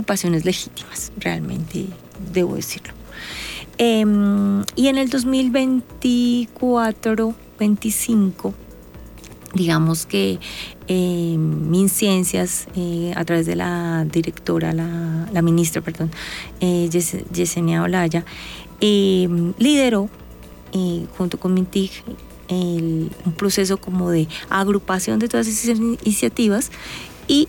preocupaciones legítimas, realmente debo decirlo. Y en el 2024-25, digamos que MinCiencias, a través de la directora, la ministra, Yesenia Olaya, lideró junto con MINTIC un proceso como de agrupación de todas esas iniciativas y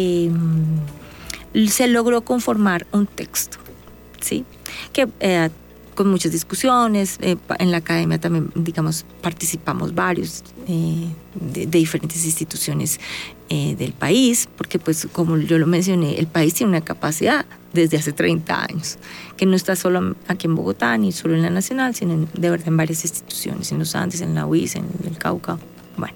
se logró conformar un texto, ¿sí? Que con muchas discusiones, en la academia también, digamos, participamos varios de diferentes instituciones del país, porque pues como yo lo mencioné, el país tiene una capacidad desde hace 30 años, que no está solo aquí en Bogotá, ni solo en la Nacional, sino de verdad en varias instituciones, en los Andes, en la UIS, en el Cauca, bueno.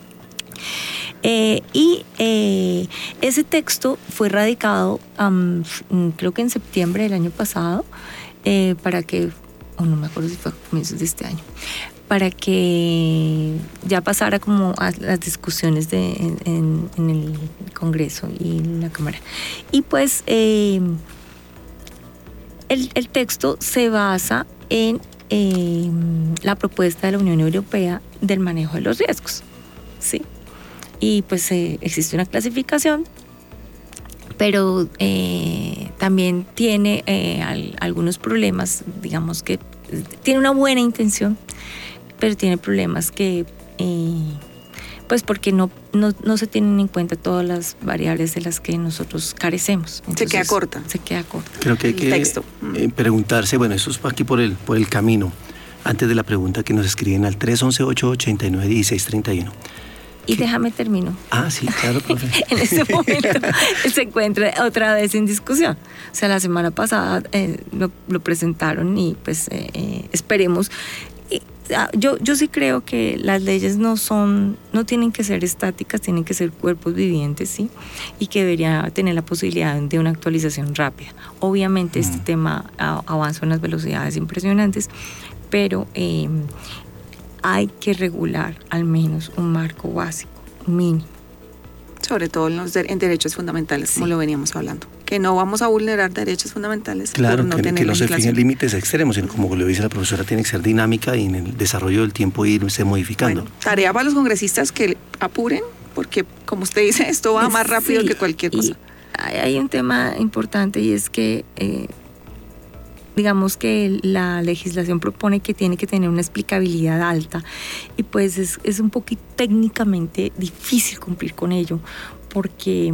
Ese texto fue radicado, creo que en septiembre del año pasado, para que, no me acuerdo si fue a comienzos de este año, para que ya pasara como a las discusiones en el Congreso y en la Cámara. Y pues el texto se basa en la propuesta de la Unión Europea del manejo de los riesgos, ¿sí? Y pues existe una clasificación, pero también tiene algunos problemas, digamos que tiene una buena intención, pero tiene problemas que, pues porque no se tienen en cuenta todas las variables de las que nosotros carecemos. Entonces, se queda corta. Creo que hay que preguntarse, bueno, eso es aquí por el camino, antes de la pregunta que nos escriben al 311-889-1631. Y déjame termino. Sí, claro, profe. En ese momento se encuentra otra vez en discusión. O sea, la semana pasada lo presentaron y pues esperemos. Yo sí creo que las leyes no tienen que ser estáticas, tienen que ser cuerpos vivientes, ¿sí? Y que debería tener la posibilidad de una actualización rápida. Obviamente este tema avanza a unas velocidades impresionantes, pero hay que regular al menos un marco básico, mínimo. Sobre todo en derechos fundamentales, como lo veníamos hablando. Que no vamos a vulnerar derechos fundamentales. Claro, por no tener que no se legislación. fijen límites extremos, sino como lo dice la profesora, tiene que ser dinámica y en el desarrollo del tiempo irse modificando. Bueno, tarea para los congresistas que apuren, porque como usted dice, esto va más rápido que cualquier cosa. Hay un tema importante y es que digamos que la legislación propone que tiene que tener una explicabilidad alta y pues es un poquito técnicamente difícil cumplir con ello porque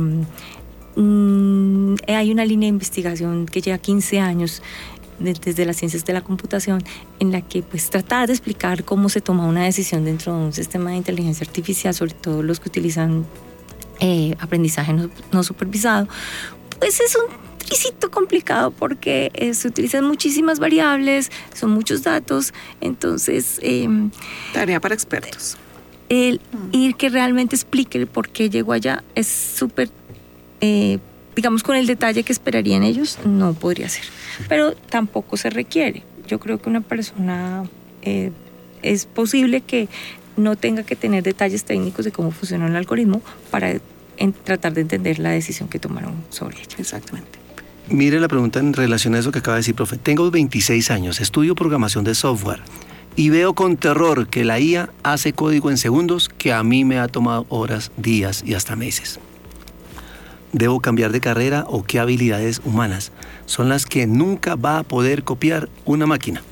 hay una línea de investigación que lleva 15 años desde las ciencias de la computación en la que pues tratar de explicar cómo se toma una decisión dentro de un sistema de inteligencia artificial, sobre todo los que utilizan aprendizaje no supervisado, pues es un tricito complicado porque se utilizan muchísimas variables, son muchos datos, entonces tarea para expertos. Ir que realmente explique el por qué llegó allá es súper, digamos, con el detalle que esperarían ellos, no podría ser, pero tampoco se requiere. Yo creo que una persona es posible que no tenga que tener detalles técnicos de cómo funciona el algoritmo para tratar de entender la decisión que tomaron sobre ella. Exactamente. Mire la pregunta en relación a eso que acaba de decir, profe. Tengo 26 años, estudio programación de software y veo con terror que la IA hace código en segundos que a mí me ha tomado horas, días y hasta meses. ¿Debo cambiar de carrera o qué habilidades humanas son las que nunca va a poder copiar una máquina?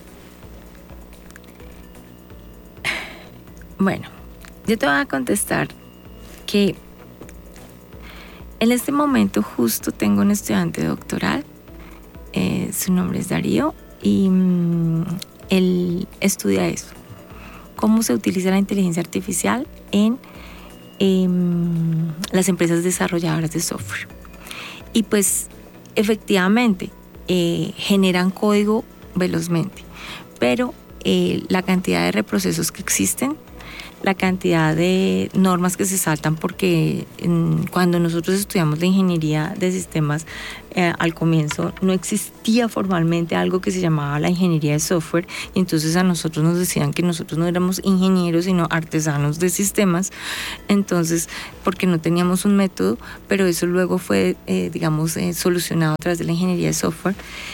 Bueno, yo te voy a contestar que en este momento justo tengo un estudiante doctoral, su nombre es Darío, y él estudia eso, cómo se utiliza la inteligencia artificial en las empresas desarrolladoras de software. Y pues efectivamente generan código velozmente, pero la cantidad de reprocesos que existen la cantidad de normas que se saltan, porque cuando nosotros estudiamos la ingeniería de sistemas, al comienzo no existía formalmente algo que se llamaba la ingeniería de software, y entonces a nosotros nos decían que nosotros no éramos ingenieros sino artesanos de sistemas, entonces porque no teníamos un método, pero eso luego fue solucionado a través de la ingeniería de software.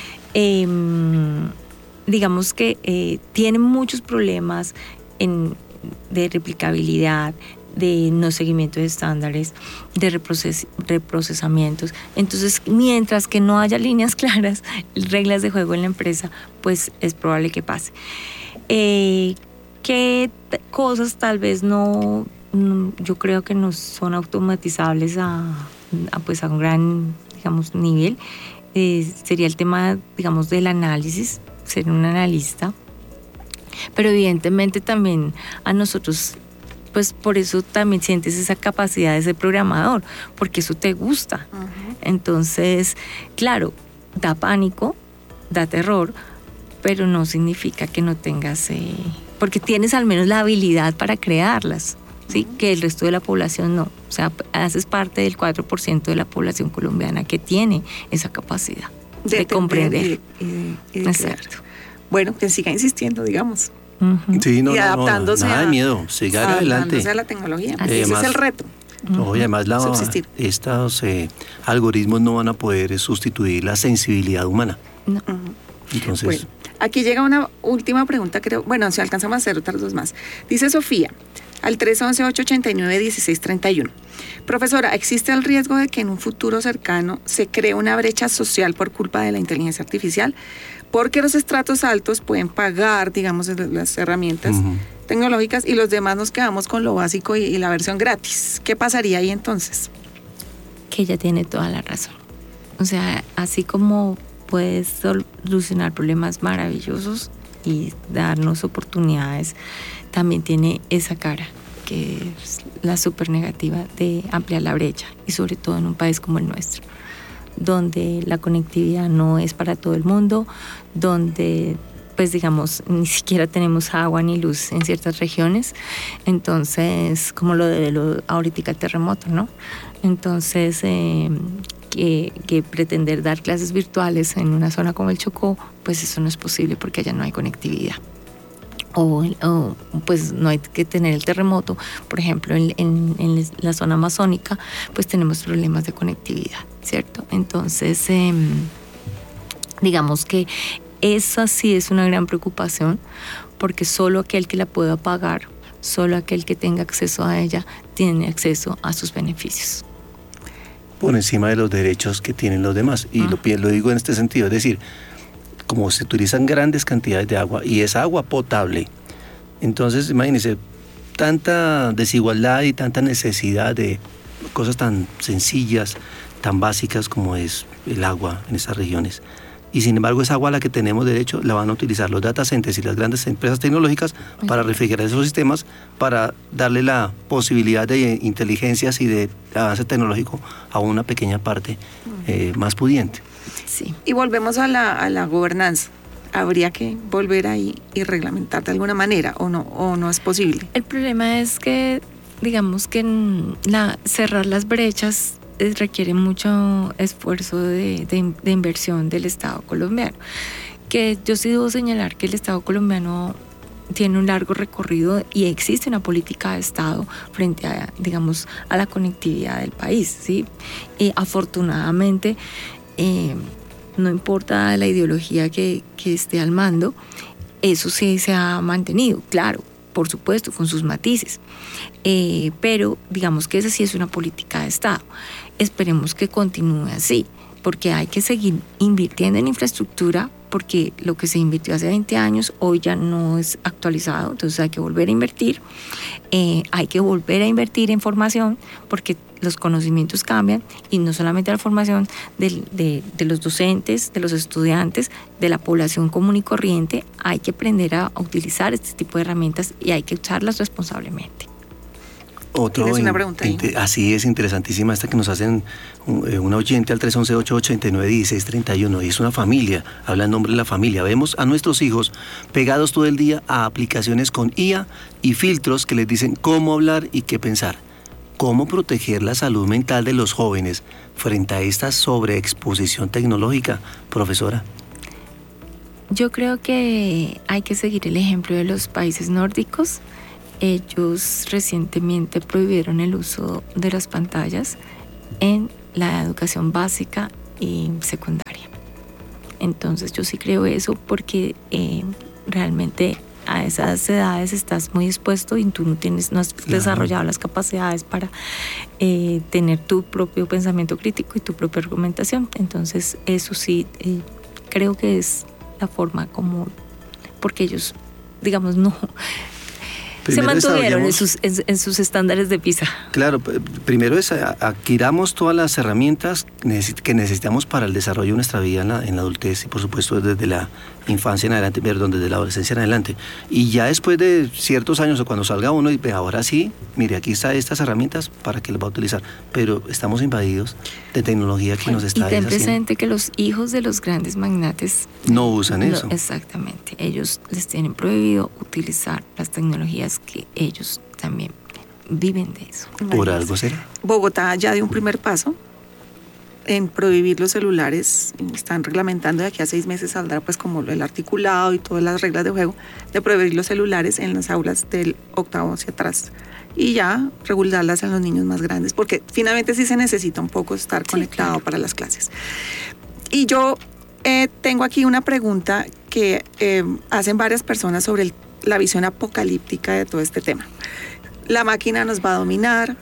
Digamos que tiene muchos problemas de replicabilidad, de no seguimiento de estándares, de reprocesamientos. Entonces, mientras que no haya líneas claras, reglas de juego en la empresa, pues es probable que pase. ¿Qué cosas tal vez no, yo creo que no son automatizables a un gran, nivel? Sería el tema, del análisis, ser un analista. Pero evidentemente también a nosotros, pues por eso también sientes esa capacidad de ser programador, porque eso te gusta. Uh-huh. Entonces, claro, da pánico, da terror, pero no significa que no tengas, porque tienes al menos la habilidad para crearlas, ¿sí? Uh-huh. Que el resto de la población no. O sea, haces parte del 4% de la población colombiana que tiene esa capacidad de comprender. Y de exacto. Bueno, que siga insistiendo, digamos. Uh-huh. Sí, y adaptándose nada de miedo, siga adelante. A la tecnología. Ese es el reto. Uh-huh. Y además estos algoritmos no van a poder sustituir la sensibilidad humana. No. Uh-huh. Entonces, bueno, aquí llega una última pregunta, creo. Bueno, si alcanzamos a hacer otras dos más. Dice Sofía, al 311-889-1631. Profesora, ¿existe el riesgo de que en un futuro cercano se cree una brecha social por culpa de la inteligencia artificial? Porque los estratos altos pueden pagar, las herramientas uh-huh. tecnológicas, y los demás nos quedamos con lo básico y la versión gratis. ¿Qué pasaría ahí entonces? Que ella tiene toda la razón. O sea, así como puedes solucionar problemas maravillosos y darnos oportunidades, también tiene esa cara, que es la súper negativa de ampliar la brecha, y sobre todo en un país como el nuestro, donde la conectividad no es para todo el mundo, donde ni siquiera tenemos agua ni luz en ciertas regiones. Entonces, como ahorita el terremoto, ¿no? Entonces, que pretender dar clases virtuales en una zona como el Chocó, pues eso no es posible porque allá no hay conectividad. O pues no hay que tener el terremoto. Por ejemplo, en la zona amazónica, pues tenemos problemas de conectividad, ¿cierto? Entonces, digamos que esa sí es una gran preocupación, porque solo aquel que la pueda pagar, solo aquel que tenga acceso a ella, tiene acceso a sus beneficios. Por encima de los derechos que tienen los demás. Y lo digo en este sentido, es decir, como se utilizan grandes cantidades de agua y es agua potable, entonces imagínense tanta desigualdad y tanta necesidad de cosas tan sencillas, tan básicas como es el agua en esas regiones. Y sin embargo, esa agua a la que tenemos derecho la van a utilizar los data centers y las grandes empresas tecnológicas para refrigerar esos sistemas, para darle la posibilidad de inteligencias y de avance tecnológico a una pequeña parte más pudiente. Sí. Y volvemos a la gobernanza. ¿Habría que volver ahí y reglamentar de alguna manera o no es posible? El problema es que, cerrar las brechas requiere mucho esfuerzo de inversión del Estado colombiano. Que yo sí debo señalar que el Estado colombiano tiene un largo recorrido y existe una política de Estado frente a la conectividad del país, ¿sí? Y afortunadamente, no importa la ideología que esté al mando, eso sí se ha mantenido, claro, por supuesto, con sus matices. Pero digamos que esa sí es una política de Estado. Esperemos que continúe así, porque hay que seguir invirtiendo en infraestructura, porque lo que se invirtió hace 20 años hoy ya no es actualizado, entonces hay que volver a invertir. Hay que volver a invertir en formación, porque los conocimientos cambian, y no solamente la formación de los docentes, de los estudiantes, de la población común y corriente. Hay que aprender a utilizar este tipo de herramientas y hay que usarlas responsablemente. ¿Tienes una pregunta ahí? Así es, interesantísima esta que nos hacen un oyente al 311-889-1631. Y es una familia, habla en nombre de la familia. Vemos a nuestros hijos pegados todo el día a aplicaciones con IA y filtros que les dicen cómo hablar y qué pensar. ¿Cómo proteger la salud mental de los jóvenes frente a esta sobreexposición tecnológica, profesora? Yo creo que hay que seguir el ejemplo de los países nórdicos. Ellos recientemente prohibieron el uso de las pantallas en la educación básica y secundaria. Entonces yo sí creo eso porque realmente a esas edades estás muy expuesto y tú no has desarrollado las capacidades para tener tu propio pensamiento crítico y tu propia argumentación. Entonces eso sí creo que es la forma como, porque ellos, digamos, no se mantuvieron en sus estándares de PISA. Claro, primero es adquiramos todas las herramientas que necesitamos para el desarrollo de nuestra vida en la adultez y por supuesto desde la infancia en adelante, perdón, desde la adolescencia en adelante. Y ya después de ciertos años o cuando salga uno y ahora sí, mire, aquí están estas herramientas para que las va a utilizar. Pero estamos invadidos de tecnología que nos está deshaciendo. Y ten presente que los hijos de los grandes magnates no usan eso. Exactamente. Ellos les tienen prohibido utilizar las tecnologías que ellos también viven de eso. ¿Por algo será? Bogotá ya dio un primer paso en prohibir los celulares. Están reglamentando, de aquí a 6 meses saldrá pues como el articulado y todas las reglas de juego de prohibir los celulares en las aulas del 8º hacia atrás y ya regularlas en los niños más grandes, porque finalmente sí se necesita un poco estar conectado, claro, para las clases. Y yo tengo aquí una pregunta que hacen varias personas sobre la visión apocalíptica de todo este tema. La máquina nos va a dominar,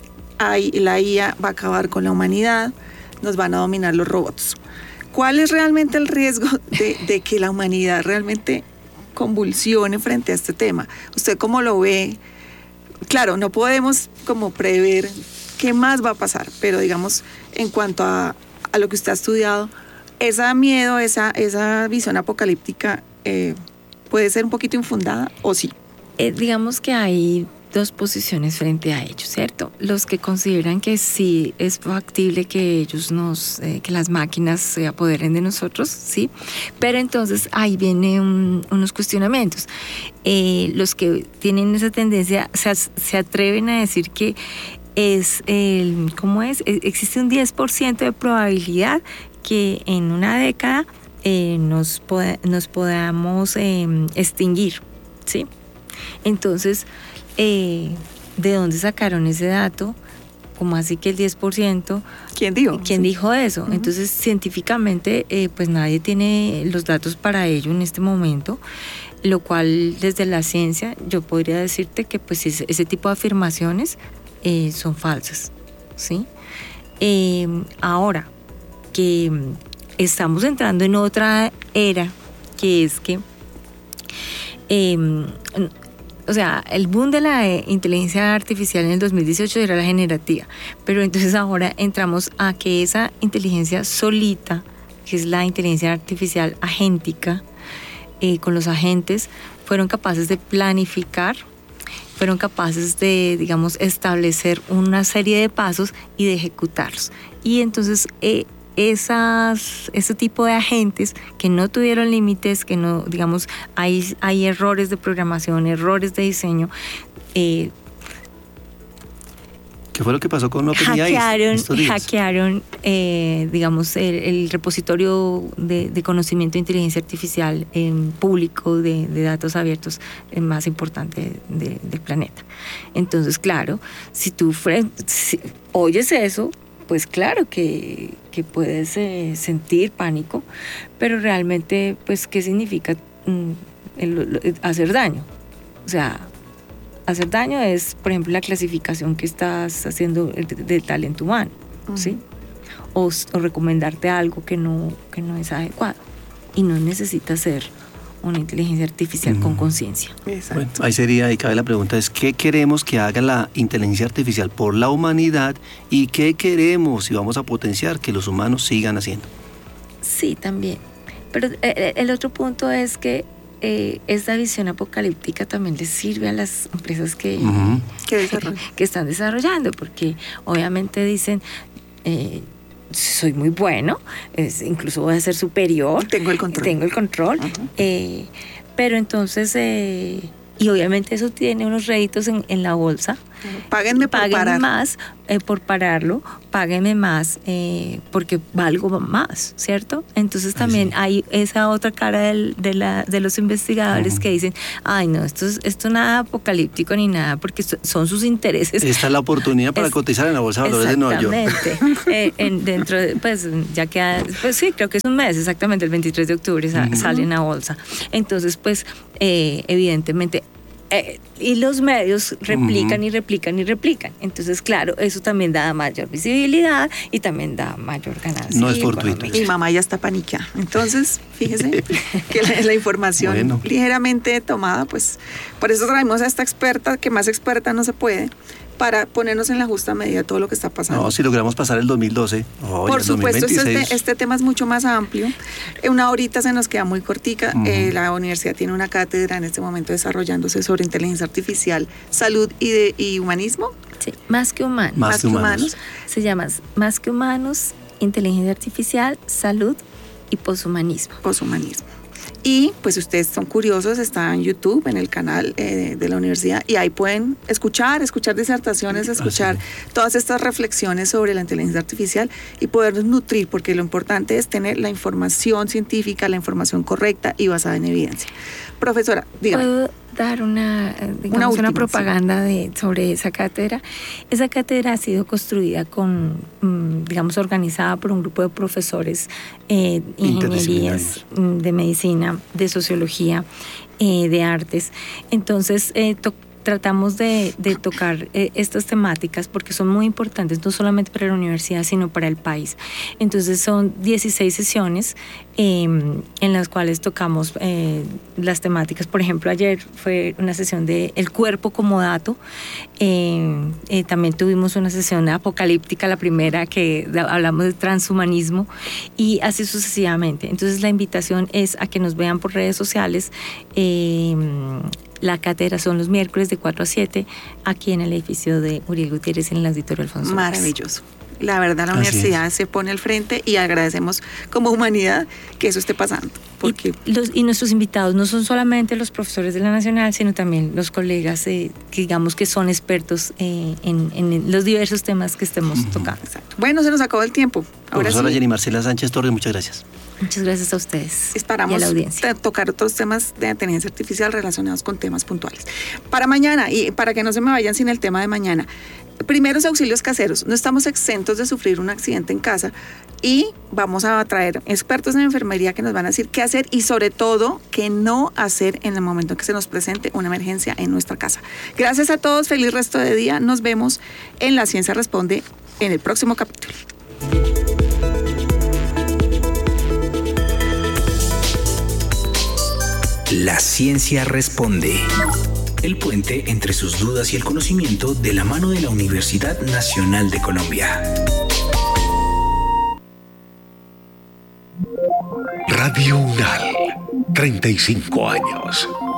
la IA va a acabar con la humanidad, nos van a dominar los robots. ¿Cuál es realmente el riesgo de que la humanidad realmente convulsione frente a este tema? ¿Usted cómo lo ve? Claro, no podemos como prever qué más va a pasar, pero digamos, en cuanto a lo que usted ha estudiado, ese miedo, esa visión apocalíptica puede ser un poquito infundada o sí. Digamos que hay dos posiciones frente a ellos, ¿cierto? Los que consideran que sí es factible que ellos que las máquinas se apoderen de nosotros, ¿sí? Pero entonces ahí vienen unos cuestionamientos. Los que tienen esa tendencia se atreven a decir que existe un 10% de probabilidad que en una década nos podamos extinguir, ¿sí? Entonces, ¿de dónde sacaron ese dato? ¿Cómo así que el 10%? ¿Quién dijo? ¿Quién dijo eso? Uh-huh. Entonces, científicamente, pues nadie tiene los datos para ello en este momento, lo cual desde la ciencia yo podría decirte que pues ese tipo de afirmaciones son falsas, ¿sí? Ahora que estamos entrando en otra era, que es que o sea, el boom de la inteligencia artificial en el 2018 era la generativa, pero entonces ahora entramos a que esa inteligencia solita, que es la inteligencia artificial agéntica, con los agentes, fueron capaces de planificar, fueron capaces de, digamos, establecer una serie de pasos y de ejecutarlos. Y entonces ese tipo de agentes que no tuvieron límites, que no, digamos, hay errores de programación, errores de diseño. ¿Qué fue lo que pasó con OpenAI? Hackearon, digamos, el repositorio de conocimiento de inteligencia artificial público de datos abiertos más importante del planeta. Entonces, claro, si tú oyes eso, pues claro que puedes sentir pánico, pero realmente, pues, ¿qué significa hacer daño? O sea, hacer daño es, por ejemplo, la clasificación que estás haciendo de talento humano, ¿sí? O recomendarte algo que no es adecuado. Y no necesita ser una inteligencia artificial con conciencia. Bueno, ahí sería, ahí cabe la pregunta, es ¿qué queremos que haga la inteligencia artificial por la humanidad y qué queremos y vamos a potenciar que los humanos sigan haciendo? Sí, también. Pero el otro punto es que esta visión apocalíptica también les sirve a las empresas que están desarrollando, porque obviamente dicen, soy muy bueno, incluso voy a ser superior. Tengo el control. Pero entonces, y obviamente eso tiene unos réditos en la bolsa. Páguenme más por pararlo, páguenme más porque valgo más, ¿cierto? Entonces también hay esa otra cara de los investigadores que dicen, ay no, esto nada apocalíptico ni nada, porque son sus intereses. Esta es la oportunidad para cotizar en la Bolsa de Valores de Nueva York. Exactamente. Dentro de, pues ya queda, pues sí, creo que es un mes, exactamente, el 23 de octubre salen a bolsa. Entonces, pues evidentemente, y los medios replican y replican y replican. Entonces, claro, eso también da mayor visibilidad y también da mayor ganancia. No es fortuito. Mi mamá ya está paniqueada. Entonces, fíjese que la información ligeramente tomada, pues por eso traemos a esta experta, que más experta no se puede, para ponernos en la justa medida todo lo que está pasando. No, si logramos pasar el 2012. Por supuesto, este tema es mucho más amplio. Una horita se nos queda muy cortica. La universidad tiene una cátedra en este momento desarrollándose sobre inteligencia artificial, salud y humanismo. Sí, más que humanos. Más que humanos. Se llama Más que humanos, inteligencia artificial, salud y poshumanismo. Y pues si ustedes son curiosos, está en YouTube, en el canal de la universidad, y ahí pueden escuchar disertaciones, escuchar todas estas reflexiones sobre la inteligencia artificial y podernos nutrir, porque lo importante es tener la información científica, la información correcta y basada en evidencia. Profesora, dígame. ¿Puedo dar una propaganda sobre esa cátedra? Esa cátedra ha sido construida organizada por un grupo de profesores ingenierías, de medicina, de sociología, de artes. Entonces, tratamos de tocar estas temáticas porque son muy importantes, no solamente para la universidad, sino para el país. Entonces son 16 sesiones en las cuales tocamos las temáticas. Por ejemplo, ayer fue una sesión de el cuerpo como dato. También tuvimos una sesión apocalíptica, la primera, que hablamos de transhumanismo, y así sucesivamente. Entonces la invitación es a que nos vean por redes sociales. La cátedra son los miércoles de 4 a 7 aquí en el edificio de Uriel Gutiérrez en el Auditorio Alfonso López. Maravilloso. La verdad, la universidad se pone al frente y agradecemos como humanidad que eso esté pasando. Porque y nuestros invitados no son solamente los profesores de la Nacional, sino también los colegas que digamos que son expertos en los diversos temas que estemos tocando. Exacto. Bueno, se nos acabó el tiempo. Ahora Profesora Jenny Marcela Sánchez Torres, muchas gracias. Muchas gracias a ustedes. Esperamos y a la audiencia. Tocar otros temas de inteligencia artificial relacionados con temas puntuales. Para mañana, y para que no se me vayan sin el tema de mañana, primeros auxilios caseros. No estamos exentos de sufrir un accidente en casa y vamos a traer expertos en enfermería que nos van a decir qué hacer y sobre todo qué no hacer en el momento en que se nos presente una emergencia en nuestra casa. Gracias a todos, feliz resto de día. Nos vemos en La Ciencia Responde en el próximo capítulo. La Ciencia Responde. El puente entre sus dudas y el conocimiento de la mano de la Universidad Nacional de Colombia. Radio UNAL, 35 años.